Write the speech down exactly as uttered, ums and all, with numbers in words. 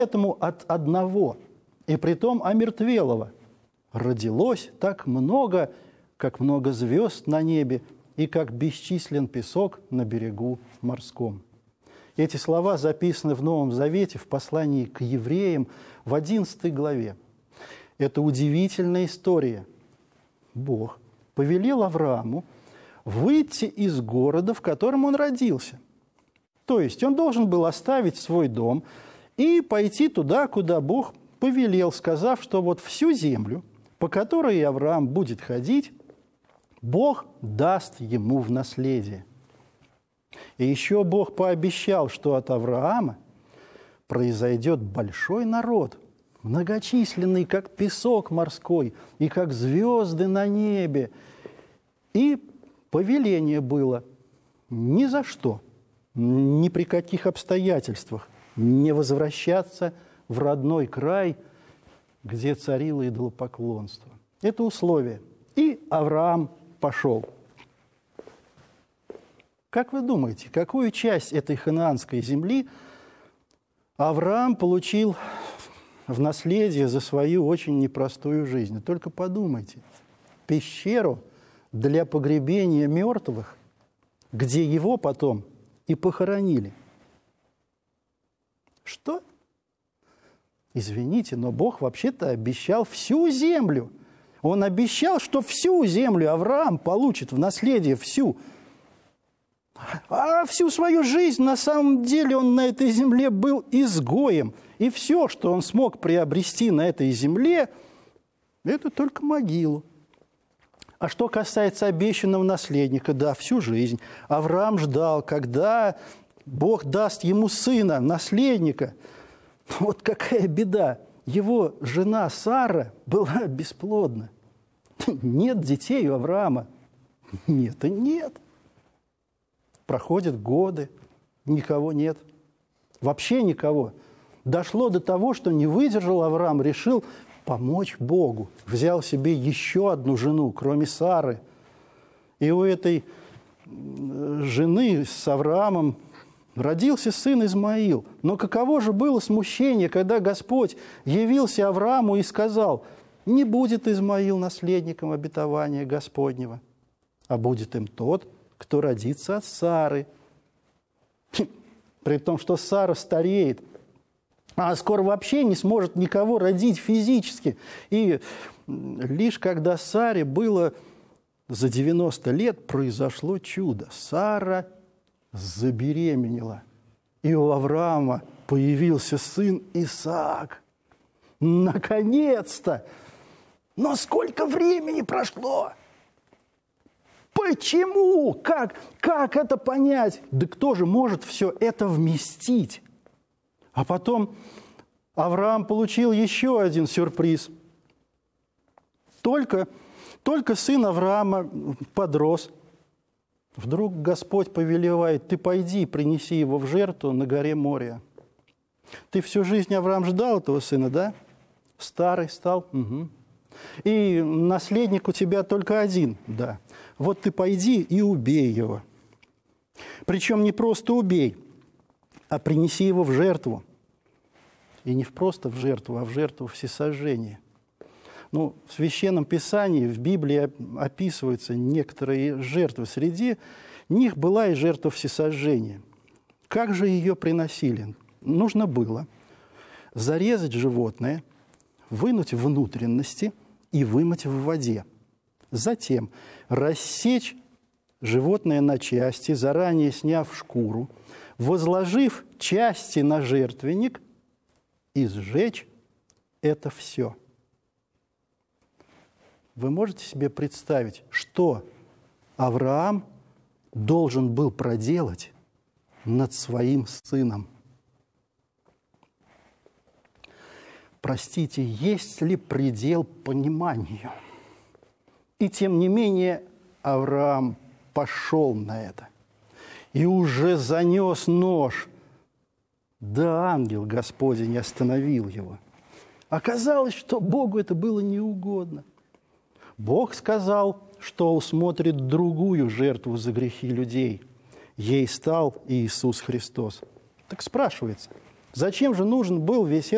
Поэтому от одного, и притом омертвелого, родилось так много, как много звезд на небе, и как бесчислен песок на берегу морском. Эти слова записаны в Новом Завете в послании к евреям в одиннадцатой главе. Это удивительная история. Бог повелел Аврааму выйти из города, в котором он родился. То есть он должен был оставить свой дом и пойти туда, куда Бог повелел, сказав, что вот всю землю, по которой Авраам будет ходить, Бог даст ему в наследие. И еще Бог пообещал, что от Авраама произойдет большой народ, многочисленный, как песок морской, и как звезды на небе. И повеление было ни за что, ни при каких обстоятельствах не возвращаться в родной край, где царило идолопоклонство. Это условие. И Авраам пошел. Как вы думаете, какую часть этой ханаанской земли Авраам получил в наследие за свою очень непростую жизнь? Только подумайте. Пещеру для погребения мертвых, где его потом и похоронили. Что? Извините, но Бог вообще-то обещал всю землю. Он обещал, что всю землю Авраам получит в наследие, всю. А всю свою жизнь на самом деле он на этой земле был изгоем. И все, что он смог приобрести на этой земле, это только могилу. А что касается обещанного наследника, да, всю жизнь Авраам ждал, когда Бог даст ему сына, наследника. Вот какая беда. Его жена Сара была бесплодна. Нет детей у Авраама. Нет и нет. Проходят годы, никого нет. Вообще никого. Дошло до того, что не выдержал Авраам, решил помочь Богу. Взял себе еще одну жену, кроме Сары. И у этой жены с Авраамом родился сын Измаил. Но каково же было смущение, когда Господь явился Аврааму и сказал: не будет Измаил наследником обетования Господнего, а будет им тот, кто родится от Сары. При том, что Сара стареет, а скоро вообще не сможет никого родить физически. И лишь когда Саре было за девяносто лет, произошло чудо. Сара забеременела. И у Авраама появился сын Исаак. Наконец-то! Но сколько времени прошло? Почему? Как? Как это понять? Да кто же может все это вместить? А потом Авраам получил еще один сюрприз. Только, только сын Авраама подрос. Вдруг Господь повелевает: ты пойди, принеси его в жертву на горе Мория. Ты всю жизнь, Авраам, ждал этого сына, да? Старый стал? Угу. И наследник у тебя только один, да. Вот ты пойди и убей его. Причем не просто убей, а принеси его в жертву. И не просто в жертву, а в жертву всесожжения. Ну, в Священном Писании, в Библии описываются некоторые жертвы. Среди них была и жертва всесожжения. Как же ее приносили? Нужно было зарезать животное, вынуть внутренности и вымыть в воде. Затем рассечь животное на части, заранее сняв шкуру, возложив части на жертвенник и сжечь это все. Вы можете себе представить, что Авраам должен был проделать над своим сыном? Простите, есть ли предел пониманию? И тем не менее Авраам пошел на это и уже занес нож. Да ангел Господень остановил его. Оказалось, что Богу это было неугодно. Бог сказал, что усмотрит другую жертву за грехи людей. Ей стал Иисус Христос. Так спрашивается, зачем же нужен был весь этот